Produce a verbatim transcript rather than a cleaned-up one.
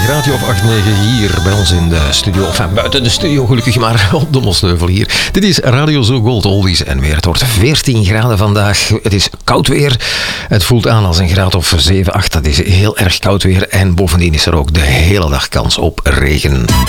graadje of acht, negen hier bij ons in de studio. Enfin, buiten de studio gelukkig, maar op de Mostheuvel hier. Dit is Radio Zo Gold Oldies en weer. Het wordt veertien graden vandaag. Het is koud weer. Het voelt aan als een graad of zeven, acht. Dat is heel erg koud weer. En bovendien is er ook de hele dag kans op regen.